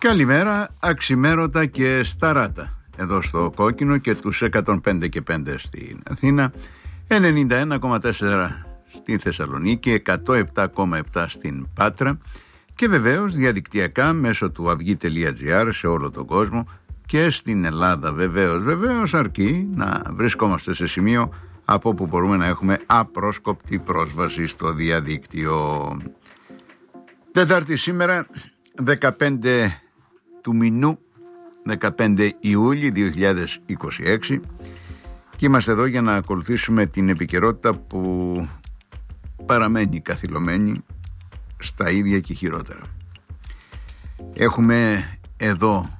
Καλημέρα, αξιμέρωτα και σταράτα. Εδώ στο Κόκκινο και τους 105 και 5 στην Αθήνα, 91,4 στην Θεσσαλονίκη, 107,7 στην Πάτρα και βεβαίως διαδικτυακά μέσω του avygi.gr σε όλο τον κόσμο και στην Ελλάδα βεβαίως, αρκεί να βρισκόμαστε σε σημείο από όπου μπορούμε να έχουμε απρόσκοπτη πρόσβαση στο διαδίκτυο. Τετάρτη σήμερα, 15 του μηνού, 15 Ιούλη 2026, και είμαστε εδώ για να ακολουθήσουμε την επικαιρότητα που παραμένει καθυλωμένη στα ίδια και χειρότερα. Έχουμε εδώ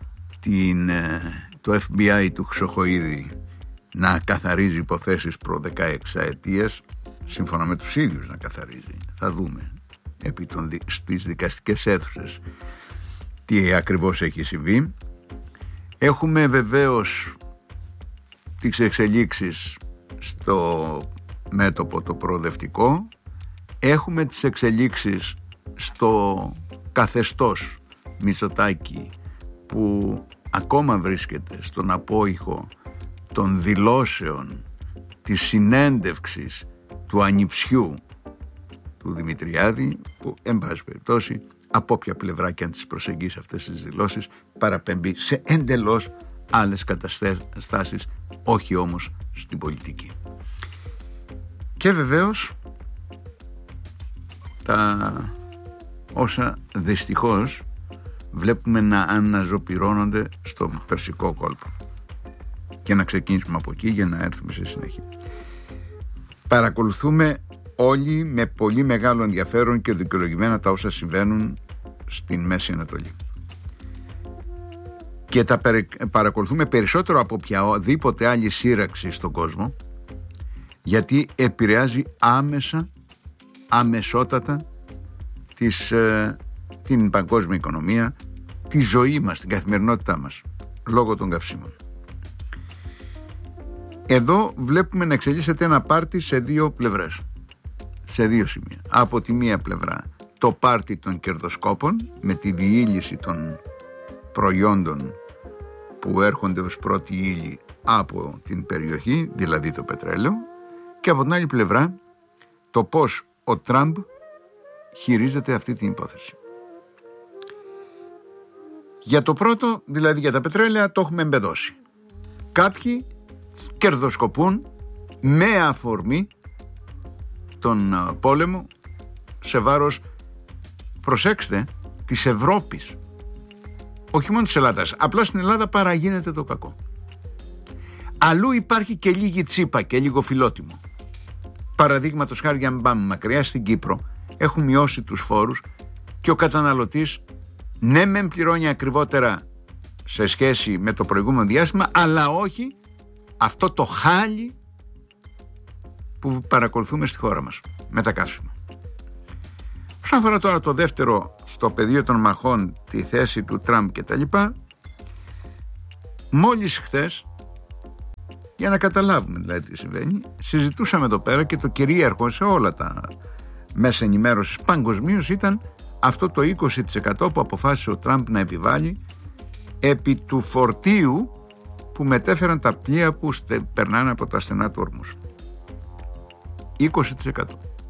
το FBI του Χρυσοχοΐδη να καθαρίζει υποθέσεις προ 16 ετίας, σύμφωνα με τους ίδιους να καθαρίζει. Θα δούμε στις δικαστικές αίθουσες τι ακριβώς έχει συμβεί. Έχουμε βεβαίως τις εξελίξεις στο μέτωπο το προοδευτικό. Έχουμε τις εξελίξεις στο καθεστώς Μητσοτάκη, που ακόμα βρίσκεται στον απόϊχο των δηλώσεων της συνέντευξης του ανιψιού του Δημητριάδη, που εν πάση περιπτώσει από όποια πλευρά και αν τις προσεγγίσει αυτές τις δηλώσεις παραπέμπει σε εντελώς άλλες καταστάσεις, όχι όμως στην πολιτική. Και βεβαίως τα όσα δυστυχώς βλέπουμε να αναζωπυρώνονται στο Περσικό κόλπο, και να ξεκινήσουμε από εκεί για να έρθουμε σε συνέχεια. Παρακολουθούμε όλοι με πολύ μεγάλο ενδιαφέρον και δικαιολογημένα τα όσα συμβαίνουν στην Μέση Ανατολή, και τα παρακολουθούμε περισσότερο από οποιαδήποτε άλλη σύραξη στον κόσμο, γιατί επηρεάζει αμεσότατα την παγκόσμια οικονομία, τη ζωή μας, την καθημερινότητά μας, λόγω των καυσίμων. Εδώ βλέπουμε να εξελίσσεται ένα πάρτι σε δύο πλευρές, σε δύο σημεία. Από τη μία πλευρά το πάρτι των κερδοσκόπων, με τη διήλυση των προϊόντων που έρχονται ως πρώτη ύλη από την περιοχή, δηλαδή το πετρέλαιο, και από την άλλη πλευρά το πώς ο Τραμπ χειρίζεται αυτή την υπόθεση. Για το πρώτο, δηλαδή για τα πετρέλαια, το έχουμε εμπεδώσει. Κάποιοι κερδοσκοπούν με αφορμή τον πόλεμο σε βάρος, προσέξτε, της Ευρώπης, όχι μόνο της Ελλάδας. Απλά στην Ελλάδα παραγίνεται το κακό. Αλλού υπάρχει και λίγη τσίπα και λίγο φιλότιμο. Παραδείγματος χάρη, αν πάμε μακριά, στην Κύπρο έχουν μειώσει τους φόρους και ο καταναλωτής ναι μεν πληρώνει ακριβότερα σε σχέση με το προηγούμενο διάστημα, αλλά όχι αυτό το χάλι που παρακολουθούμε στη χώρα μας με τα καύσιμα. Όσον αφορά τώρα το δεύτερο, στο πεδίο των μαχών, τη θέση του Τραμπ και τα λοιπά, μόλις χθες, για να καταλάβουμε δηλαδή τι συμβαίνει, συζητούσαμε εδώ πέρα, και το κυρίαρχο σε όλα τα μέσα ενημέρωσης παγκοσμίως ήταν αυτό το 20% που αποφάσισε ο Τραμπ να επιβάλλει επί του φορτίου που μετέφεραν τα πλοία που περνάνε από τα στενά του Ορμούς. 20%.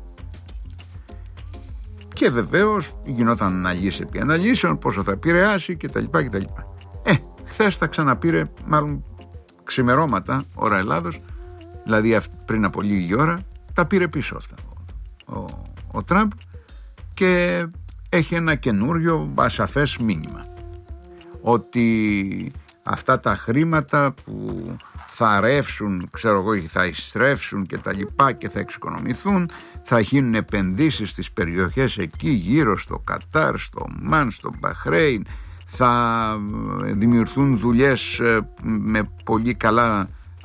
Και βεβαίως γινόταν αναλύση επί αναλύσεων, πόσο θα επηρεάσει κτλ. Χθες τα ξαναπήρε, μάλλον ξημερώματα, ώρα Ελλάδος, δηλαδή πριν από λίγη ώρα, τα πήρε πίσω αυτά ο Τραμπ, και έχει ένα καινούριο ασαφές μήνυμα, ότι αυτά τα χρήματα που θα ρεύσουν, θα ειστρέψουν και τα λοιπά, και θα εξοικονομηθούν, θα γίνουν επενδύσεις στις περιοχές εκεί γύρω στο Κατάρ, στο Μαν, στο Μπαχρέιν, θα δημιουργηθούν δουλειές με πολύ καλά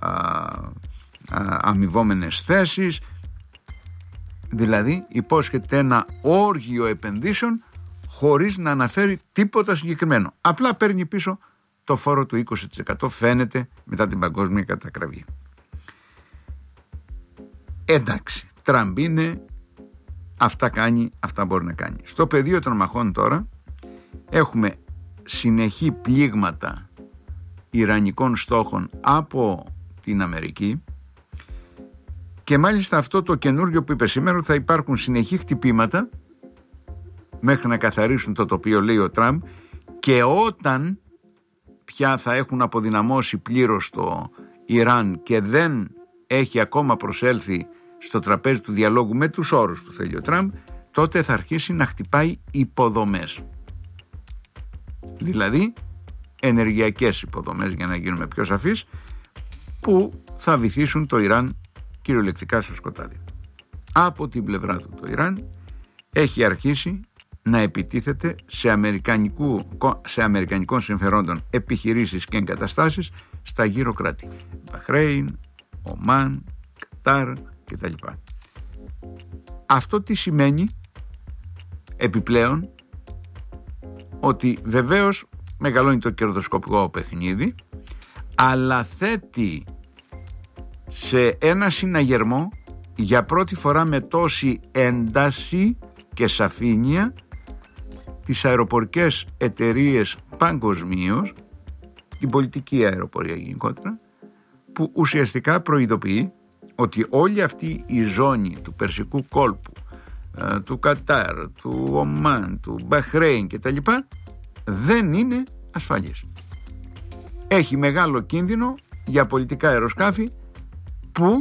αμοιβόμενες θέσεις. Δηλαδή υπόσχεται ένα όργιο επενδύσεων χωρίς να αναφέρει τίποτα συγκεκριμένο. Απλά παίρνει πίσω το φόρο του 20%, φαίνεται, μετά την παγκόσμια κατακραυγή. Εντάξει, Τραμπ είναι, αυτά κάνει, αυτά μπορεί να κάνει. Στο πεδίο των μαχών τώρα έχουμε συνεχή πλήγματα ιρανικών στόχων από την Αμερική, και μάλιστα αυτό το καινούργιο που είπε σήμερα, θα υπάρχουν συνεχή χτυπήματα μέχρι να καθαρίσουν το τοπίο, λέει ο Τραμπ, και όταν πια θα έχουν αποδυναμώσει πλήρως το Ιράν και δεν έχει ακόμα προσέλθει στο τραπέζι του διαλόγου με τους όρους που θέλει ο Τραμπ, τότε θα αρχίσει να χτυπάει υποδομές. Δηλαδή ενεργειακές υποδομές, για να γίνουμε πιο σαφείς, που θα βυθίσουν το Ιράν κυριολεκτικά στο σκοτάδι. Από την πλευρά του το Ιράν έχει αρχίσει να επιτίθεται σε αμερικανικών συμφερόντων επιχειρήσεις και εγκαταστάσεις στα γύρω κράτη. Μπαχρέιν, Ομάν, Κατάρ κτλ. Αυτό τι σημαίνει επιπλέον? Ότι βεβαίως μεγαλώνει το κερδοσκοπικό παιχνίδι, αλλά θέτει σε ένα συναγερμό για πρώτη φορά με τόση ένταση και σαφήνεια τις αεροπορικές εταιρείες παγκοσμίως, την πολιτική αεροπορία γενικότερα, που ουσιαστικά προειδοποιεί ότι όλη αυτή η ζώνη του Περσικού κόλπου, του Κατάρ, του Ομάν, του Μπαχρέιν κτλ. Δεν είναι ασφαλής. Έχει μεγάλο κίνδυνο για πολιτικά αεροσκάφη που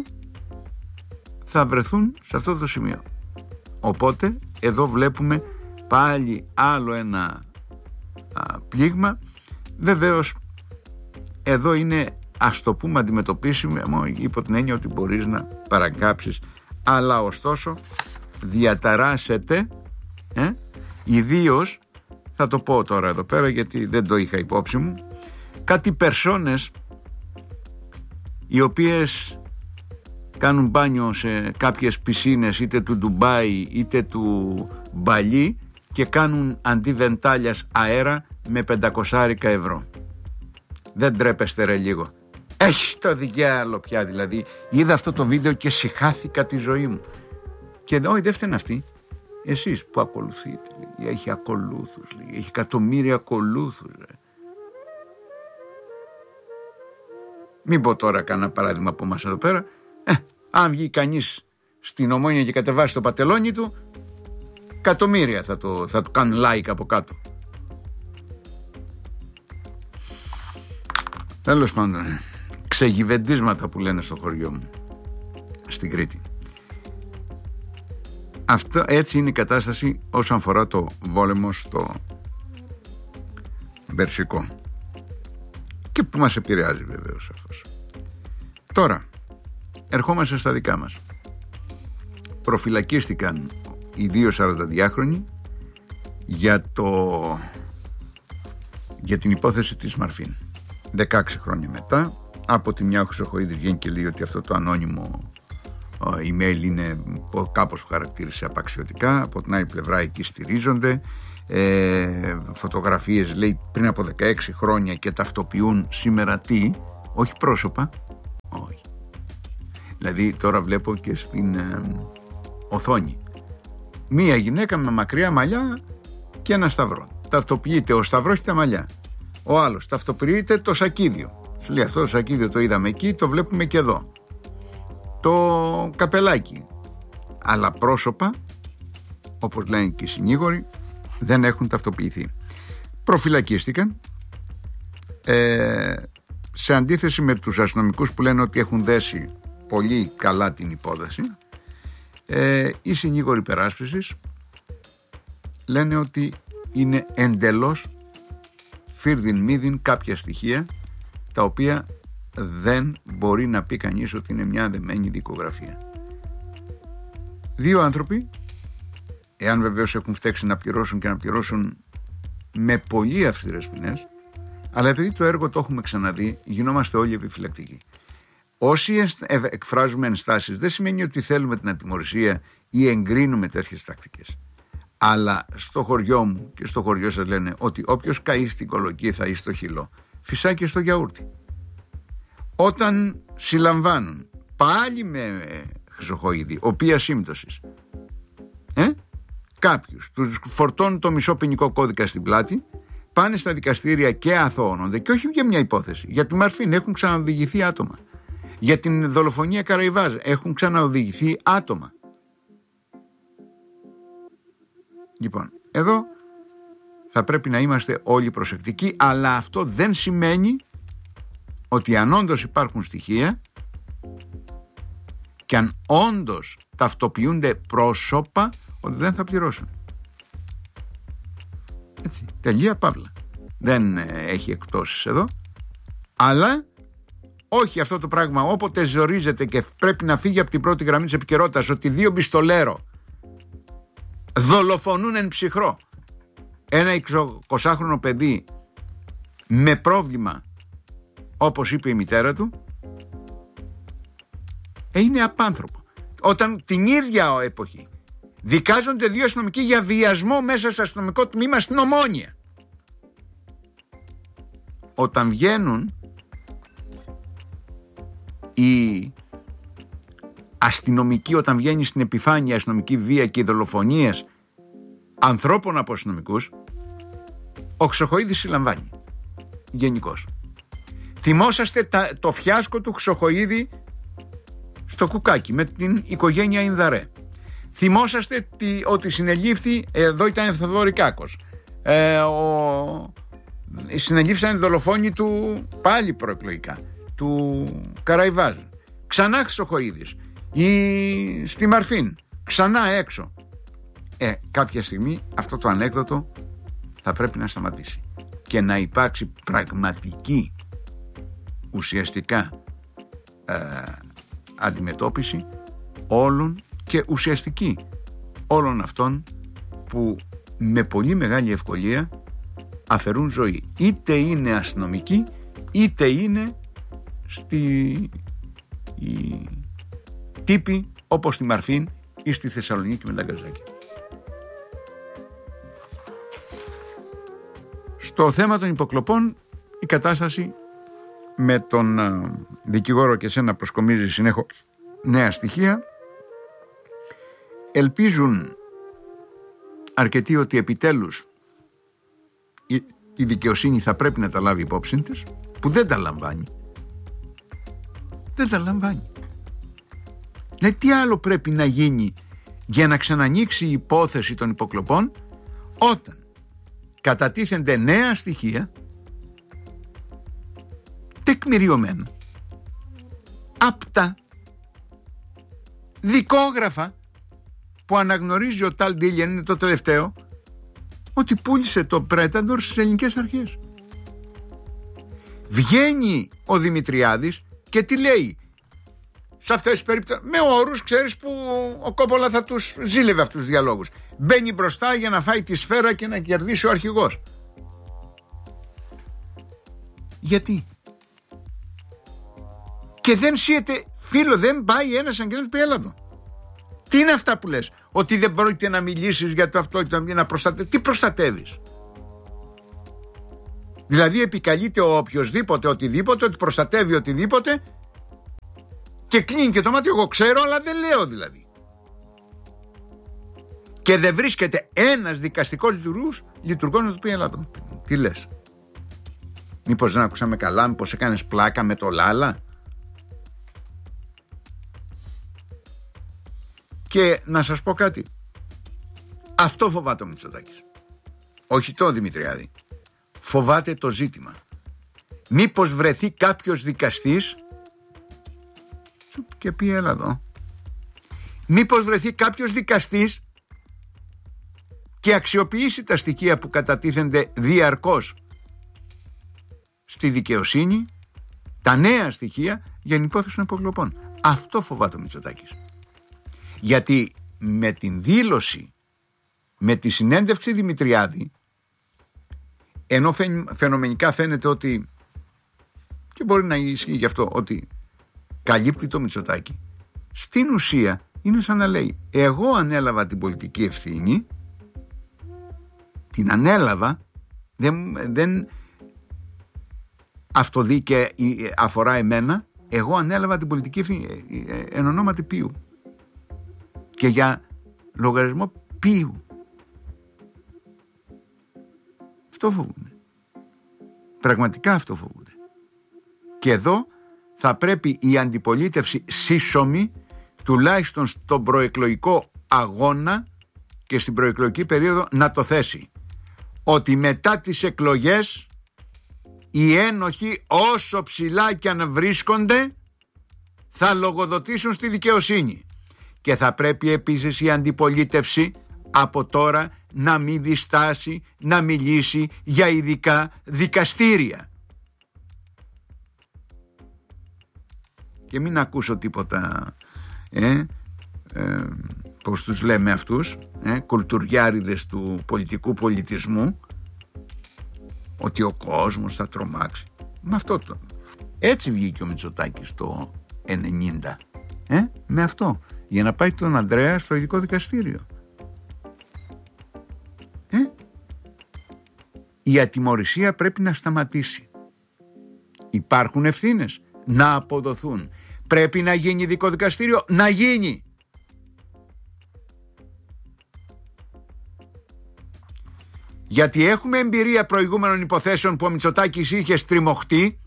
θα βρεθούν σε αυτό το σημείο. Οπότε εδώ βλέπουμε πάλι άλλο ένα πλήγμα. Βεβαίως εδώ είναι, ας το πούμε, αντιμετωπίσιμο υπό την έννοια ότι μπορείς να παρακάψεις, αλλά ωστόσο διαταράσσεται, ιδίως, θα το πω τώρα εδώ πέρα γιατί δεν το είχα υπόψη μου, κάτι περσόνες οι οποίες κάνουν μπάνιο σε κάποιες πισίνες είτε του Ντουμπάι είτε του Μπαλί και κάνουν αντί βεντάλιας αέρα με 500 ευρώ. Δεν τρέπεστε ρε λίγο? Έχει το διάλογο πια, δηλαδή. Είδα αυτό το βίντεο και συχάθηκα τη ζωή μου. Και όχι, δεν φταίνε αυτοί. Εσείς που ακολουθείτε, λέει. Έχει ακολούθους, λέει. Έχει εκατομμύρια ακολούθους, ρε. Μην πω τώρα κανένα παράδειγμα από μας εδώ πέρα. Αν βγει κανείς στην Ομόνια και κατεβάσει το πατελόνι του, εκατομμύρια θα του κάνουν like από κάτω. Τέλος πάντων, ξεγιβεντίσματα που λένε στο χωριό μου, στην Κρήτη. Αυτό, έτσι είναι η κατάσταση όσον αφορά το πόλεμο στο Περσικό και που μας επηρεάζει βεβαίως αυτός. Τώρα ερχόμαστε στα δικά μας. Προφυλακίστηκαν οι 2 42χρονοι για την υπόθεση της Μαρφίν. 16 χρόνια μετά, από τη μια ο Χρυσοχοΐδης βγαίνει και λέει ότι αυτό το ανώνυμο email είναι κάπως που χαρακτήρισε απαξιωτικά, από την άλλη πλευρά εκεί στηρίζονται, φωτογραφίες λέει πριν από 16 χρόνια και ταυτοποιούν σήμερα τι, όχι πρόσωπα, όχι. Δηλαδή τώρα βλέπω και στην οθόνη μία γυναίκα με μακριά μαλλιά και ένα σταυρό. Ταυτοποιείται ο σταυρός και τα μαλλιά. Ο άλλος ταυτοποιείται το σακίδιο. Σου λέει αυτό το σακίδιο το είδαμε εκεί, το βλέπουμε και εδώ. Το καπελάκι. Αλλά πρόσωπα, όπως λένε και οι συνήγοροι, δεν έχουν ταυτοποιηθεί. Προφυλακίστηκαν σε αντίθεση με τους αστυνομικούς που λένε ότι έχουν δέσει πολύ καλά την υπόθεση. Οι συνήγοροι υπεράσπισης λένε ότι είναι εντελώς φίρδιν μύδιν κάποια στοιχεία τα οποία δεν μπορεί να πει κανείς ότι είναι μια δεμένη δικογραφία. 2 άνθρωποι, εάν βεβαίως έχουν φταίξει να πληρώσουν και να πληρώσουν με πολύ αυστηρές ποινές, αλλά επειδή το έργο το έχουμε ξαναδεί, γινόμαστε όλοι επιφυλακτικοί. Όσοι εκφράζουμε ενστάσεις δεν σημαίνει ότι θέλουμε την ατιμωρησία ή εγκρίνουμε τέτοιες τακτικές. Αλλά στο χωριό μου και στο χωριό σας λένε ότι όποιος καεί στην κολοκή θα είσαι στο χυλό, φυσάει και στο γιαούρτι. Όταν συλλαμβάνουν πάλι με Χρυσοχοΐδη, οποία σύμπτωσης, κάποιους τους φορτώνουν το μισό ποινικό κώδικα στην πλάτη, πάνε στα δικαστήρια και αθωώνονται, και όχι για μια υπόθεση. Για τη Μαρφίν έχουν ξαναοδηγηθεί άτομα. Για την δολοφονία Καραϊβάζ έχουν ξαναοδηγηθεί άτομα. Λοιπόν, εδώ θα πρέπει να είμαστε όλοι προσεκτικοί, αλλά αυτό δεν σημαίνει ότι αν όντως υπάρχουν στοιχεία και αν όντως ταυτοποιούνται πρόσωπα, ότι δεν θα πληρώσουν. Έτσι, τελεία, παύλα. Δεν έχει εκπτώσεις εδώ. Αλλά όχι αυτό το πράγμα, όποτε ζορίζεται και πρέπει να φύγει από την πρώτη γραμμή της επικαιρότητας, ότι 2 μπιστολέρο δολοφονούν εν ψυχρό ένα 20χρονο παιδί με πρόβλημα, όπως είπε η μητέρα του, είναι απάνθρωπο. Όταν την ίδια εποχή δικάζονται 2 αστυνομικοί για βιασμό μέσα στο αστυνομικό τμήμα στην Ομόνια, όταν βγαίνουν οι αστυνομικοί, όταν βγαίνει στην επιφάνεια η αστυνομική βία και οι δολοφονίες ανθρώπων από αστυνομικούς, ο Χρυσοχοΐδης συλλαμβάνει γενικώς. Θυμόσαστε το φιάσκο του Χρυσοχοΐδη στο Κουκάκι με την οικογένεια Ινδαρέ. Θυμόσαστε ότι συνελήφθη, εδώ ήταν Θοδωρή Κάκος, συνελήφθησαν οι δολοφόνοι του πάλι προεκλογικά, του Καραϊβάζ. Ξανά Χρυσοχοΐδης, στη Μαρφίν, ξανά έξω. Κάποια στιγμή αυτό το ανέκδοτο θα πρέπει να σταματήσει και να υπάρξει πραγματική, ουσιαστικά αντιμετώπιση όλων και ουσιαστική όλων αυτών που με πολύ μεγάλη ευκολία αφαιρούν ζωή, είτε είναι αστυνομικοί είτε είναι οι τύποι όπως στη Μαρφίν ή στη Θεσσαλονίκη με τα γκαζάκια. Στο θέμα των υποκλοπών η κατάσταση με τον δικηγόρο και σένα προσκομίζει συνέχως νέα στοιχεία. Ελπίζουν αρκετοί ότι επιτέλους η δικαιοσύνη θα πρέπει να τα λάβει υπόψη της, που δεν τα λαμβάνει. Δεν τα λαμβάνει. Τι άλλο πρέπει να γίνει για να ξανανοίξει η υπόθεση των υποκλοπών, όταν κατατίθενται νέα στοιχεία, τεκμηριωμένα, απτά, δικόγραφα, που αναγνωρίζει ο Ταλ Ντίλιαν, είναι το τελευταίο, ότι πούλησε το Predator στις ελληνικές αρχές. Βγαίνει ο Δημητριάδης και τι λέει σε αυτές τις περιπτώσεις, με όρους, ξέρεις, που ο Κόπολα θα τους ζήλευε αυτούς τους διαλόγους. Μπαίνει μπροστά για να φάει τη σφαίρα και να κερδίσει ο αρχηγός. Γιατί? Και δεν σύεται, φίλο, δεν πάει ένας αγγέλος πει έλα εδώ. Τι είναι αυτά που λες? Ότι δεν πρόκειται να μιλήσεις για το αυτό και να προστατεύεις. Τι προστατεύεις? Δηλαδή επικαλείται ο οποιοσδήποτε οτιδήποτε, ότι προστατεύει οτιδήποτε και κλείνει και το μάτι. Εγώ ξέρω, αλλά δεν λέω δηλαδή. Και δεν βρίσκεται ένας δικαστικός λειτουργός να του πει έλα εδώ. Τι λες? Μήπως δεν ακούσαμε καλά? Μήπως έκανες πλάκα με το Λάλα? Και να σας πω κάτι. Αυτό φοβάται ο Μητσοτάκης. Όχι το Δημητριάδη. Φοβάται το ζήτημα. Μήπως βρεθεί κάποιος δικαστής και πει έλα εδώ. Μήπως βρεθεί κάποιος δικαστής και αξιοποιήσει τα στοιχεία που κατατίθενται διαρκώς στη δικαιοσύνη, τα νέα στοιχεία για την υπόθεση των υποκλοπών. Αυτό φοβάται ο Μητσοτάκης. Γιατί με την δήλωση, με τη συνέντευξη Δημητριάδη, ενώ φαινομενικά φαίνεται ότι, και μπορεί να ισχύει γι' αυτό, ότι καλύπτει το Μητσοτάκη, στην ουσία είναι σαν να λέει εγώ ανέλαβα την πολιτική ευθύνη, την ανέλαβα, δεν αυτοδεί και αφορά εμένα, εγώ ανέλαβα την πολιτική ευθύνη εν ονόματι ποιου και για λογαριασμό ποιου. Αυτό φοβούνται. Πραγματικά αυτό φοβούνται. Και εδώ θα πρέπει η αντιπολίτευση σύσσωμη, τουλάχιστον στον προεκλογικό αγώνα και στην προεκλογική περίοδο, να το θέσει. Ότι μετά τις εκλογές οι ένοχοι, όσο ψηλά και αν βρίσκονται, θα λογοδοτήσουν στη δικαιοσύνη. Και θα πρέπει επίσης η αντιπολίτευση από τώρα να μην διστάσει να μιλήσει για ειδικά δικαστήρια. Και μην ακούσω τίποτα, πώς τους λέμε αυτούς, κουλτουριάριδες του πολιτικού πολιτισμού, ότι ο κόσμος θα τρομάξει. Με αυτό το. Έτσι βγήκε ο Μητσοτάκης το 90. Με αυτό. Για να πάει τον Ανδρέα στο ειδικό δικαστήριο. Η ατιμωρησία πρέπει να σταματήσει. Υπάρχουν ευθύνες να αποδοθούν. Πρέπει να γίνει ειδικό δικαστήριο, να γίνει. Γιατί έχουμε εμπειρία προηγούμενων υποθέσεων που ο Μητσοτάκης είχε στριμωχτεί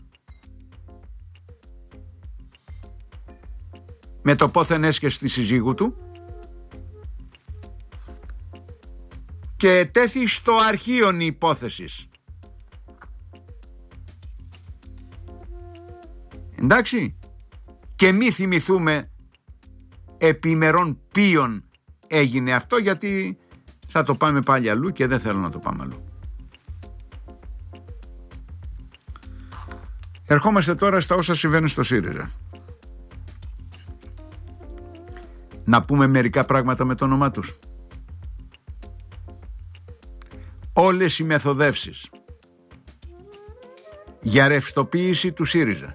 με το πόθεν έσχε στη συζύγου του και τέθη στο αρχείον η υπόθεσης. Εντάξει, και μη θυμηθούμε επί ημερών ποιον έγινε αυτό, γιατί θα το πάμε πάλι αλλού και δεν θέλω να το πάμε αλλού. Ερχόμαστε τώρα στα όσα συμβαίνουν στο ΣΥΡΙΖΑ. Να πούμε μερικά πράγματα με το όνομά τους. Όλες οι μεθοδεύσεις για ρευστοποίηση του ΣΥΡΙΖΑ,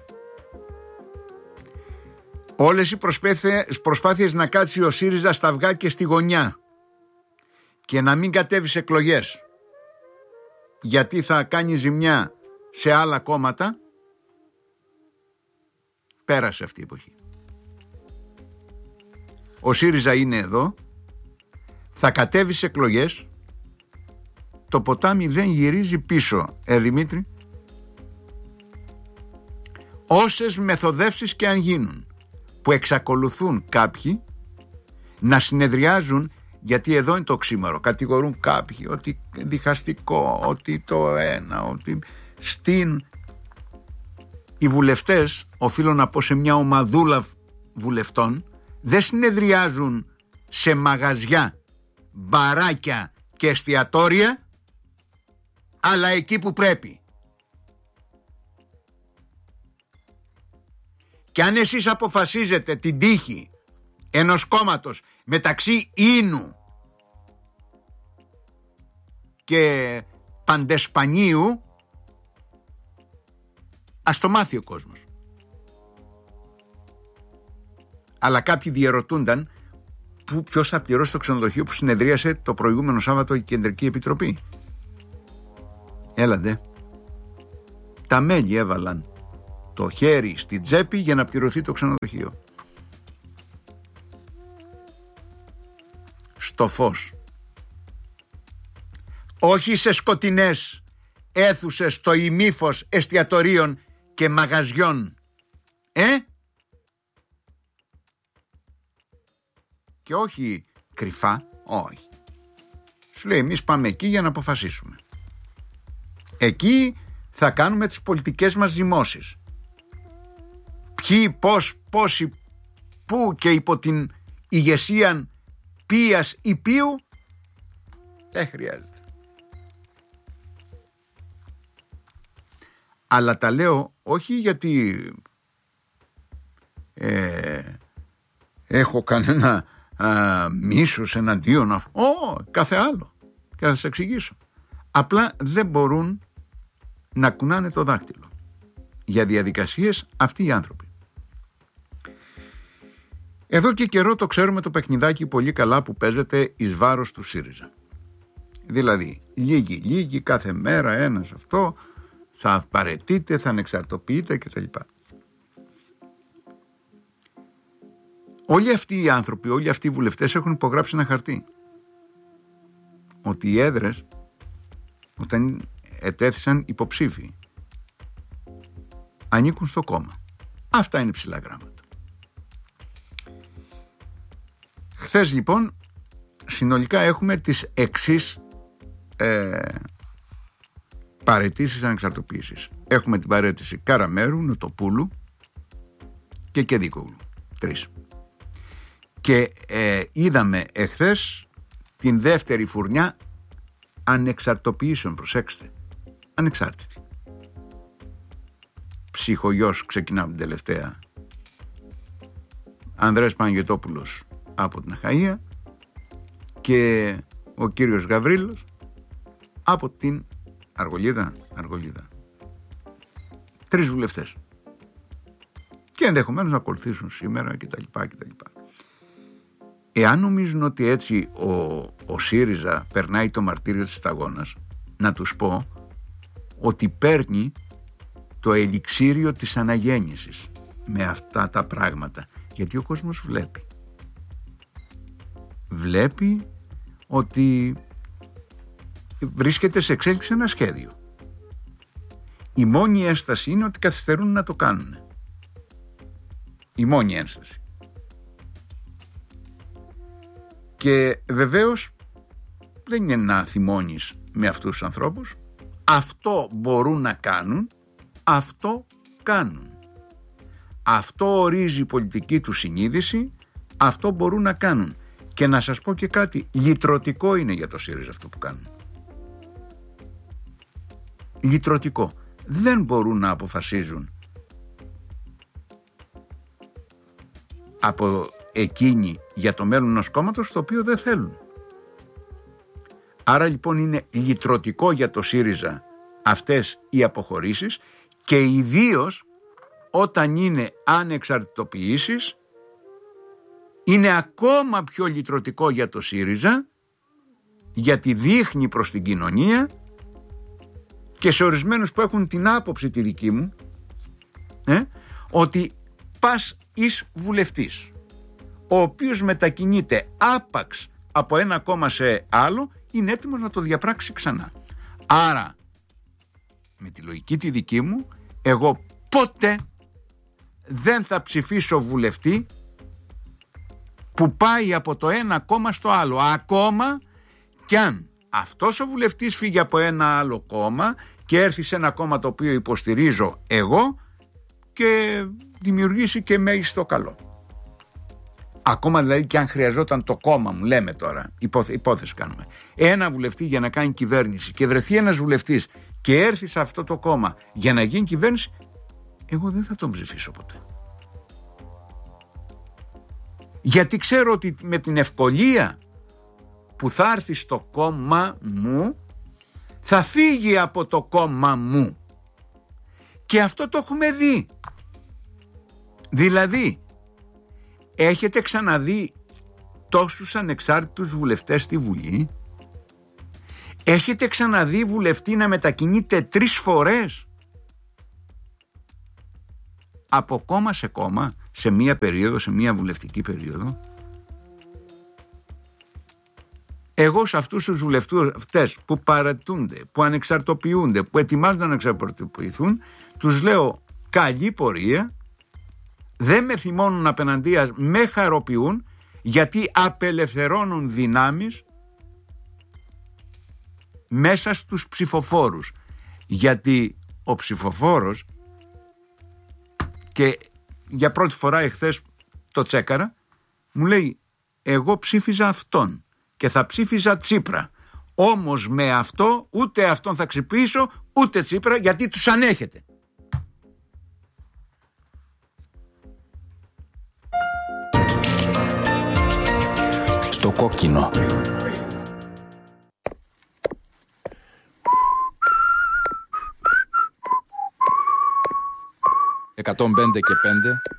όλες οι προσπάθειες να κάτσει ο ΣΥΡΙΖΑ στα αυγά και στη γωνιά και να μην κατέβει σε εκλογές, γιατί θα κάνει ζημιά σε άλλα κόμματα, πέρασε αυτή η εποχή. Ο ΣΥΡΙΖΑ είναι εδώ, θα κατέβει σε εκλογές, το ποτάμι δεν γυρίζει πίσω, Δημήτρη. Όσες μεθοδεύσεις και αν γίνουν, που εξακολουθούν κάποιοι να συνεδριάζουν, γιατί εδώ είναι το οξύμορο, κατηγορούν κάποιοι ότι διχαστικό, ότι το ένα, ότι οι βουλευτές, οφείλω να πω σε μια ομαδούλα βουλευτών, δεν συνεδριάζουν σε μαγαζιά, μπαράκια και εστιατόρια, αλλά εκεί που πρέπει. Και αν εσείς αποφασίζετε την τύχη ενός κόμματος μεταξύ Ίνου και Παντεσπανίου, ας το μάθει ο κόσμος. Αλλά κάποιοι διερωτούνταν ποιος θα πληρώσει το ξενοδοχείο που συνεδρίασε το προηγούμενο Σάββατο η Κεντρική Επιτροπή. Έλαντε. Τα μέλη έβαλαν το χέρι στην τσέπη για να πληρωθεί το ξενοδοχείο. Στο φως. Όχι σε σκοτεινές αίθουσες στο ημίφως εστιατορίων και μαγαζιών. Και όχι κρυφά, όχι. Σου λέει εμείς πάμε εκεί για να αποφασίσουμε. Εκεί θα κάνουμε τις πολιτικές μας ζυμώσεις. Ποιοι, πώς, πόσοι, πού και υπό την ηγεσία ποίας ή ποιου, δεν χρειάζεται. Αλλά τα λέω όχι γιατί έχω κανένα μίσος εναντίον κάθε άλλο, και θα σας εξηγήσω. Απλά δεν μπορούν να κουνάνε το δάχτυλο για διαδικασίες αυτοί οι άνθρωποι. Εδώ και καιρό το ξέρουμε το παιχνιδάκι πολύ καλά που παίζεται εις βάρος του ΣΥΡΙΖΑ. Δηλαδή λίγοι κάθε μέρα ένας αυτό θα παραιτείται, θα ανεξαρτοποιείται κτλ. Όλοι αυτοί οι άνθρωποι, όλοι αυτοί οι βουλευτές έχουν υπογράψει ένα χαρτί ότι οι έδρες, όταν ετέθησαν υποψήφοι ανήκουν στο κόμμα. Αυτά είναι ψηλά γράμματα. Χθες λοιπόν συνολικά έχουμε τις εξής παραιτήσεις ανεξαρτοποίησης. Έχουμε την παραίτηση Καραμέρου, Νοτοπούλου και Κεδίκογλου. 3. Και είδαμε εχθές την δεύτερη φουρνιά ανεξαρτοποιήσεων. Προσέξτε, ανεξάρτητη. Ψυχογιός ξεκινάμε την τελευταία. Ανδρέας Παναγιωτόπουλος από την Αχαΐα και ο κύριος Γαβρίλος από την Αργολίδα. 3 βουλευτές. Και ενδεχομένως να ακολουθήσουν σήμερα κτλ. Εάν νομίζουν ότι έτσι ο ΣΥΡΙΖΑ περνάει το μαρτύριο της σταγόνας, να τους πω ότι παίρνει το ελιξίριο της αναγέννησης με αυτά τα πράγματα. Γιατί ο κόσμος βλέπει ότι βρίσκεται σε εξέλιξη ένα σχέδιο. Η μόνη ένσταση είναι ότι καθυστερούν να το κάνουν. Η μόνη ένσταση. Και βεβαίως δεν είναι να θυμώνεις με αυτούς τους ανθρώπους. Αυτό μπορούν να κάνουν, αυτό κάνουν. Αυτό ορίζει η πολιτική του συνείδηση, αυτό μπορούν να κάνουν. Και να σας πω και κάτι, λυτρωτικό είναι για το ΣΥΡΙΖΑ αυτό που κάνουν. Λυτρωτικό. Δεν μπορούν να αποφασίζουν από εκείνοι για το μέλλον ενός κόμματος το οποίο δεν θέλουν. Άρα λοιπόν είναι λυτρωτικό για το ΣΥΡΙΖΑ αυτές οι αποχωρήσεις και ιδίως όταν είναι ανεξαρτητοποιήσεις είναι ακόμα πιο λυτρωτικό για το ΣΥΡΙΖΑ γιατί δείχνει προς την κοινωνία και σε ορισμένους που έχουν την άποψη τη δική μου ότι πας εις βουλευτής ο οποίος μετακινείται άπαξ από ένα κόμμα σε άλλο είναι έτοιμος να το διαπράξει ξανά. Άρα με τη λογική τη δική μου εγώ ποτέ δεν θα ψηφίσω βουλευτή που πάει από το ένα κόμμα στο άλλο, ακόμα κι αν αυτός ο βουλευτής φύγει από ένα άλλο κόμμα και έρθει σε ένα κόμμα το οποίο υποστηρίζω εγώ και δημιουργήσει και μέγιστο καλό. Ακόμα δηλαδή και αν χρειαζόταν το κόμμα μου, λέμε τώρα, υπόθεση κάνουμε, ένα βουλευτή για να κάνει κυβέρνηση και βρεθεί ένας βουλευτής και έρθει σε αυτό το κόμμα για να γίνει κυβέρνηση, εγώ δεν θα τον ψηφίσω ποτέ. Γιατί ξέρω ότι με την ευκολία που θα έρθει στο κόμμα μου θα φύγει από το κόμμα μου. Και αυτό το έχουμε δει. Δηλαδή έχετε ξαναδεί τόσους ανεξάρτητους βουλευτές στη Βουλή? Έχετε ξαναδεί βουλευτή να μετακινείται 3 φορές από κόμμα σε κόμμα σε μία περίοδο, σε μία βουλευτική περίοδο? Εγώ σε αυτούς τους βουλευτές που παρατούνται, που ανεξαρτοποιούνται, που ετοιμάζονται να εξαρτοποιηθούν, τους λέω καλή πορεία, δεν με θυμώνουν απέναντίας, με χαροποιούν, γιατί απελευθερώνουν δυνάμεις μέσα στους ψηφοφόρους. Γιατί ο ψηφοφόρος, και για πρώτη φορά εχθές το τσέκαρα, μου λέει εγώ ψήφιζα αυτόν και θα ψήφιζα Τσίπρα, όμως με αυτό ούτε αυτόν θα ξυπήσω ούτε Τσίπρα, γιατί τους ανέχεται. Στο κόκκινο. «105 και 5